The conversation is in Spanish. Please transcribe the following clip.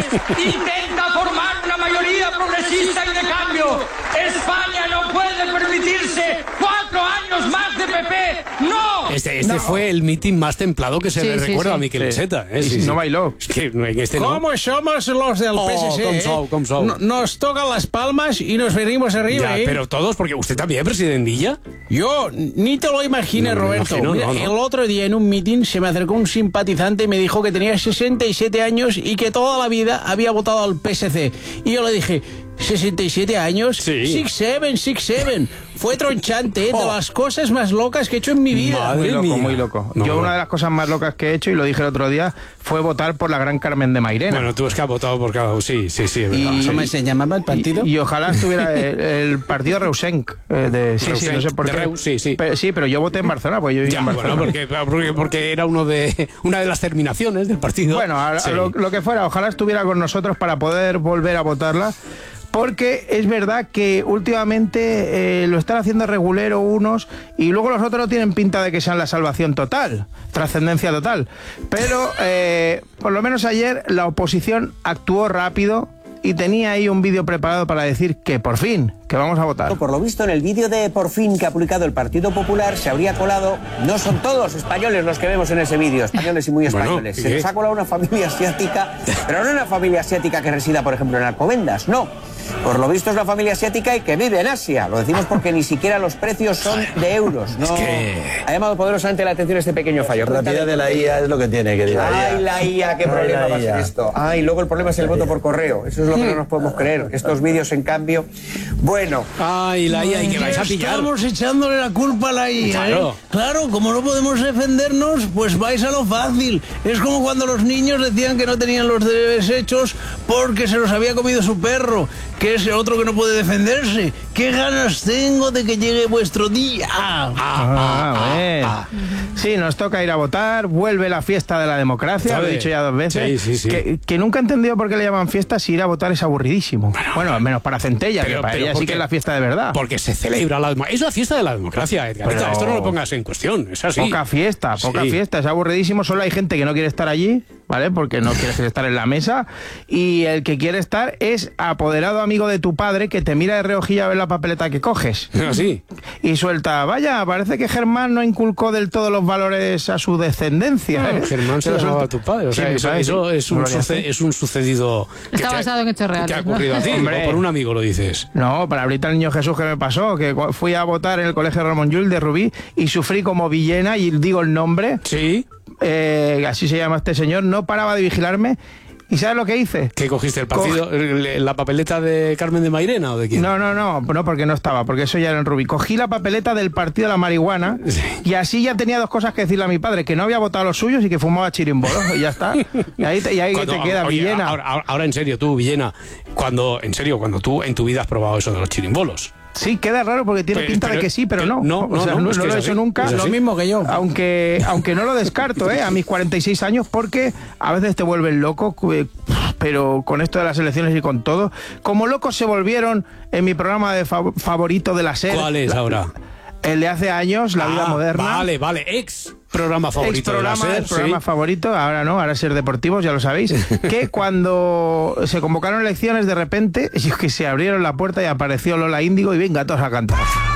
Aragonés intenta formar una mayoría progresista y de cambio. España no puede permitirse 4 años más de PP. ¡No! Este fue el mitin más templado que se le recuerda a Miquel Iceta. No bailó. Es que en este ¿Cómo somos los del PSC? Com sou. Nos tocan las palmas y nos venimos arriba. Ya, pero todos, porque usted también, presidentilla. Yo ni te lo imagines, No me Roberto. imagino, Mira, no. el otro día en un mitin se me acercó un simpatizante y me dijo que tenía 67 años y que toda la vida había votado al PSC. Y yo le dije, ¿67 años? Sí. 6'7". Fue tronchante, de las cosas más locas que he hecho en mi vida. Madre Muy loco, mía. muy loco. No, Yo no. una de las cosas más locas que he hecho, y lo dije el otro día, fue votar por la gran Carmen de Mairena. Bueno, tú es que has votado por cada uno. Sí, es verdad. ¿Cómo se llamaba el partido? Y ojalá estuviera el partido Reusenc. Sí, no sé por de qué. Reus, sí. Pero yo voté en Barcelona, pues yo vivía Ya, en Barcelona. bueno, porque era una de las terminaciones del partido. Bueno, Sí. lo que fuera, ojalá estuviera con nosotros para poder volver a votarla. Porque es verdad que últimamente lo están haciendo regulero unos y luego los otros no tienen pinta de que sean la salvación total, trascendencia total. Pero por lo menos ayer la oposición actuó rápido y tenía ahí un vídeo preparado para decir que por fin, que vamos a votar. Por lo visto, en el vídeo de Por fin que ha publicado el Partido Popular se habría colado, no son todos españoles los que vemos en ese vídeo, españoles y muy españoles. ¿y Se qué? nos ha colado una familia asiática, pero no una familia asiática que resida, por ejemplo, en Alcobendas, no. Por lo visto es una familia asiática y que vive en Asia. Lo decimos porque ni siquiera los precios son de euros. No. Ha llamado poderosamente la atención este pequeño fallo. La rapidez de la IA es lo que tiene, querida. Ay, la IA, qué problema va a ser esto. Ay, luego el problema es el voto por correo. Eso es lo que no nos podemos creer. Estos vídeos, en cambio, bueno. Ay, la IA, ¿y que vais a pillar? Estamos echándole la culpa a la IA. Claro. Claro, como no podemos defendernos, pues vais a lo fácil. Es como cuando los niños decían que no tenían los deberes hechos porque se los había comido su perro, que es otro que no puede defenderse. ¿Qué ganas tengo de que llegue vuestro día? Sí, nos toca ir a votar, vuelve la fiesta de la democracia, lo he dicho ya 2 veces. Sí. Que nunca he entendido por qué le llaman fiesta si ir a votar es aburridísimo. Bueno, al menos para Centella, que para ella sí porque- que es la fiesta de verdad. Porque se celebra es la fiesta de la democracia, Edgar. Pero- Esto no lo pongas en cuestión, es así. Poca fiesta, Sí. es aburridísimo. Solo hay gente que no quiere estar allí, ¿vale? Porque no quieres estar en la mesa. Y el que quiere estar es apoderado amigo de tu padre que te mira de reojilla a ver la papeleta que coges. Así. Y suelta, vaya, parece que Germán no inculcó del todo los valores a su descendencia. ¿eh? Germán se Te lo llamaba suelta. a tu padre. O sea, Sí, mi padre, eso sí. es un, Gloria a Dios. es un sucedido... Está te basado en hechos reales, Que ha ¿no? ocurrido a ti, Hombre. o por un amigo lo dices. No, para ahorita el niño Jesús que me pasó, que fui a votar en el colegio Ramón Llull de Rubí y sufrí como villena, y digo el nombre, Sí. así se llama este señor, no paraba de vigilarme. ¿Y sabes lo que hice? ¿Qué cogiste? ¿El partido? ¿La papeleta de Carmen de Mairena o de quién? No, porque no estaba, porque eso ya era en Rubí. Cogí la papeleta del partido de la marihuana y así ya tenía 2 cosas que decirle a mi padre, que no había votado los suyos y que fumaba chirimbolos, y ya está. Y ahí Cuando- te queda, oye, Villena. Ahora en serio, tú, Villena, cuando tú en tu vida has probado eso de los chirimbolos. Sí, queda raro porque tiene pinta de que sí, pero no. No, O sea, no, es que no es lo he así, hecho nunca. es así. Lo mismo que yo. Aunque no lo descarto, a mis 46 años, porque a veces te vuelven loco, pero con esto de las elecciones y con todo. Como locos se volvieron en mi programa de favorito de la SER. ¿Cuál es ahora? El de hace años, La Vida Moderna. Vale, ex programa favorito Ex programa, de la el SER, programa sí. favorito, ahora no, ahora Ser Deportivos, ya lo sabéis, que cuando se convocaron elecciones de repente, que se abrieron la puerta y apareció Lola Índigo y venga, todos a cantar.